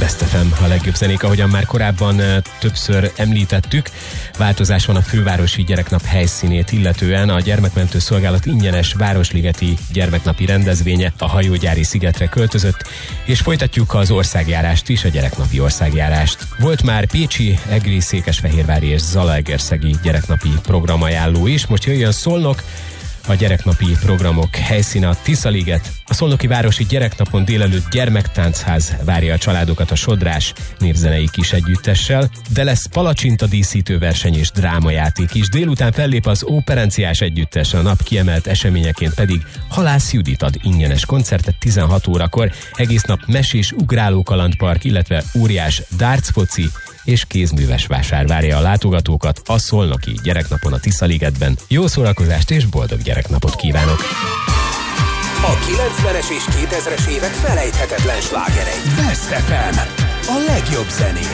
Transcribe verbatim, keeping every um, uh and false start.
Best ef em, a legjobb zenék, ahogyan már korábban többször említettük. Változás van a fővárosi gyereknap helyszínét illetően. A Gyermekmentő Szolgálat ingyenes városligeti gyermeknapi rendezvénye a Hajógyári szigetre költözött, és folytatjuk az országjárást is, a gyereknapi országjárást. Volt már pécsi, egri, székesfehérvári és zalaegerszegi gyereknapi programajánló is. Most jöjjön Szolnok, a gyereknapi programok helyszíne a Tiszaliget. A Szolnoki Városi Gyereknapon délelőtt gyermektánchaz várja a családokat a Sodrás népzenei kis együttessel, de lesz palacsinta díszítő verseny és drámajáték is. Délután fellép az Óperenciás Együttes, a nap kiemelt eseményeként pedig Halász Judit ad ingyenes koncertet tizenhat órakor. Egész nap mesés ugráló kalandpark, illetve óriás dárcfoci és kézműves vásár várja a látogatókat a Szolnoki Gyereknapon a Tiszaligetben. Jó szórakozást és boldog gyereknapot kívánok! A kilencvenes és kétezres évek felejthetetlen slágerei. Best ef em, a legjobb zené.